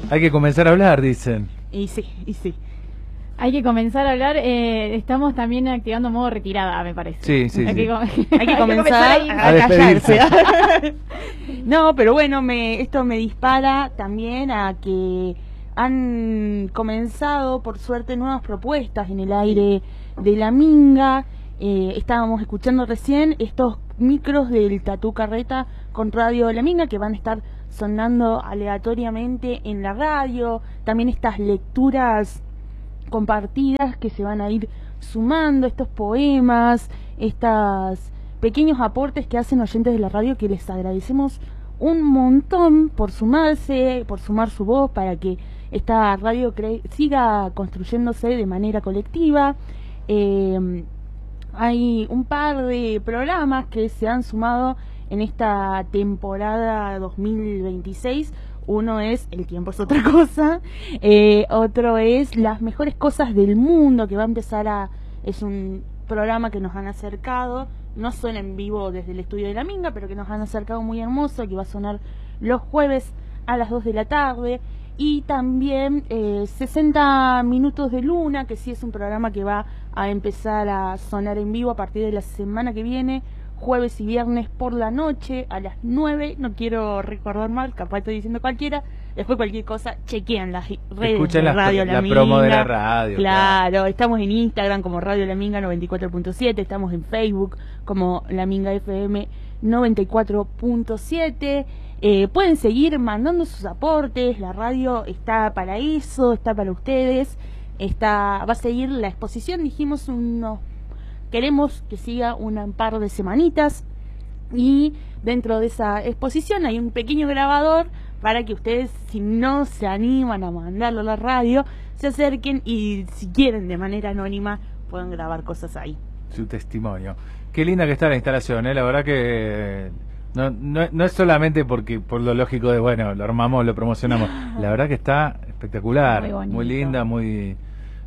Hay que comenzar a hablar, dicen. Y sí. Hay que comenzar a hablar. Estamos también activando modo retirada, me parece. Sí. Hay que comenzar a despedirse. No, pero bueno, esto me dispara también a que han comenzado, por suerte, nuevas propuestas en el aire de La Minga. Estábamos escuchando recién estos micros del Tatú Carreta con Radio La Minga que van a estar sonando aleatoriamente en la radio. También estas lecturas compartidas que se van a ir sumando, estos poemas, estos pequeños aportes que hacen oyentes de la radio, que les agradecemos un montón por sumarse, por sumar su voz para que esta radio siga construyéndose de manera colectiva. Hay un par de programas que se han sumado en esta temporada 2026. Uno es El tiempo es otra cosa, otro es Las mejores cosas del mundo, que va a empezar es un programa que nos han acercado, no suena en vivo desde el estudio de La Minga, pero que nos han acercado muy hermoso, que va a sonar los jueves a las 2 de la tarde. Y también 60 minutos de luna, que sí es un programa que va a empezar a sonar en vivo a partir de la semana que viene, jueves y viernes por la noche a las 9, no quiero recordar mal, capaz estoy diciendo cualquiera, después cualquier cosa, chequean las redes Escuchen de Radio La Minga. promo de la radio. Claro, estamos en Instagram como Radio La Minga 94.7, estamos en Facebook como La Minga FM 94.7. Pueden seguir mandando sus aportes, la radio está para eso, está para ustedes, va a seguir la exposición, dijimos queremos que siga un par de semanitas, y dentro de esa exposición hay un pequeño grabador para que ustedes, si no se animan a mandarlo a la radio, se acerquen y si quieren de manera anónima puedan grabar cosas ahí. Su testimonio. Qué linda que está la instalación, la verdad que no es solamente por lo lógico de, bueno, lo armamos, lo promocionamos. La verdad que está espectacular, muy linda, muy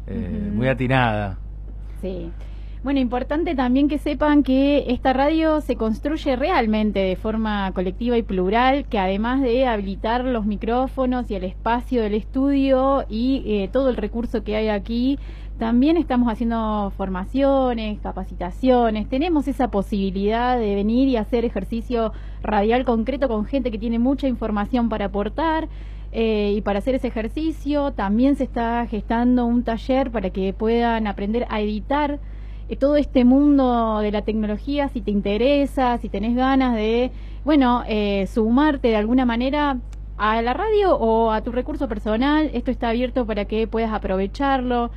atinada. Sí. Bueno, importante también que sepan que esta radio se construye realmente de forma colectiva y plural, que además de habilitar los micrófonos y el espacio del estudio y todo el recurso que hay aquí, también estamos haciendo formaciones, capacitaciones, tenemos esa posibilidad de venir y hacer ejercicio radial concreto con gente que tiene mucha información para aportar. Y para hacer ese ejercicio también se está gestando un taller para que puedan aprender a editar todo este mundo de la tecnología. Si te interesa, si tenés ganas de, sumarte de alguna manera a la radio o a tu recurso personal, esto está abierto para que puedas aprovecharlo.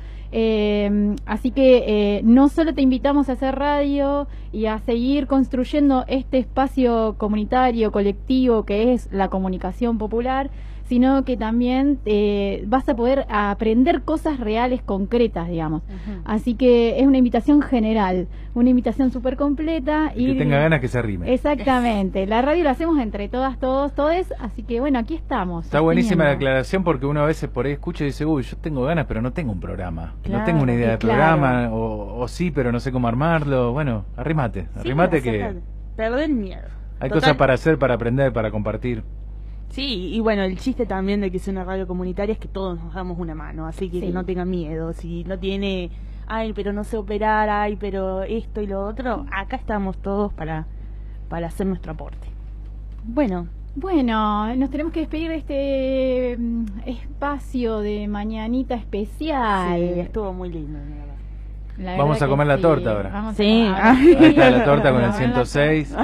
Así que no solo te invitamos a hacer radio y a seguir construyendo este espacio comunitario, colectivo, que es la comunicación popular, sino que también vas a poder aprender cosas reales, concretas, digamos. Así que es una invitación general, una invitación súper completa. Y que tenga ganas que se arrime. Exactamente, la radio la hacemos entre todas, todes, así que bueno, aquí estamos. Está buenísima la aclaración, porque uno a veces por ahí escucha y dice, uy, yo tengo ganas, pero no tengo un programa. Claro, no tengo una idea de programa, o sí, pero no sé cómo armarlo. Bueno, arrimate que... Perder el miedo. Hay cosas para hacer, para aprender, para compartir. Sí, y bueno, el chiste también de que sea una radio comunitaria es que todos nos damos una mano, así que no tengan miedo. Si no tiene, pero no sé operar, pero esto y lo otro, acá estamos todos para hacer nuestro aporte. Bueno, nos tenemos que despedir de este espacio de mañanita especial. Sí, estuvo muy lindo, la verdad. Vamos a comer la torta ahora. Ahí está la torta con el 106.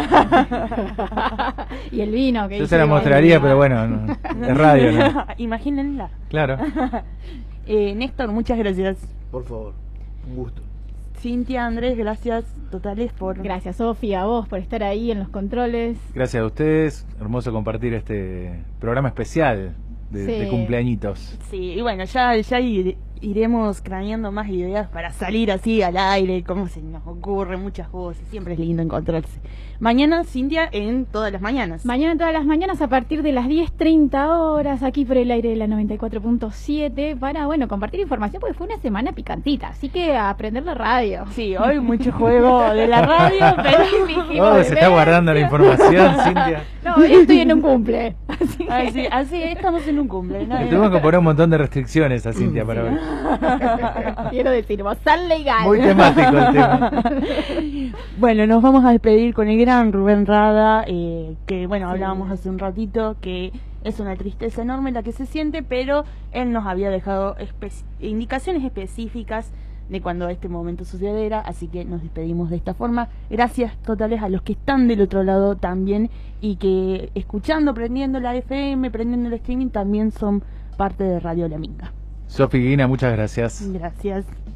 Y el vino que yo se la mostraría, pero bueno, es radio, ¿no? Imagínenla. Claro. Néstor, muchas gracias. Por favor, un gusto. Cintia, Andrés, gracias totales por... Gracias, Sofía, a vos por estar ahí en los controles. Gracias a ustedes, hermoso compartir este programa especial de cumpleañitos. Sí, y bueno, ya iremos craneando más ideas para salir así al aire, como se nos ocurre, muchas voces, siempre es lindo encontrarse. Mañana, Cintia, en todas las mañanas. Mañana todas las mañanas a partir de las 10:30 horas, aquí por el aire de la 94.7, para, bueno, compartir información, porque fue una semana picantita, así que a aprender la radio. Sí, hoy mucho juego de la radio, pero se está guardando la información, Cintia. No, yo estoy en un cumple. Así estamos en un cumple. Le tuvimos que poner un montón de restricciones a Cintia para ver. Quiero decir, bozal legal. Muy temático el tema. Bueno, nos vamos a despedir con el gran Rubén Rada, que bueno, hablábamos hace un ratito, que es una tristeza enorme la que se siente, pero él nos había dejado indicaciones específicas de cuando este momento sucediera, así que nos despedimos de esta forma. Gracias totales a los que están del otro lado también y que escuchando, prendiendo la FM, prendiendo el streaming, también son parte de Radio La Minga. Sofi Guina, muchas gracias. Gracias.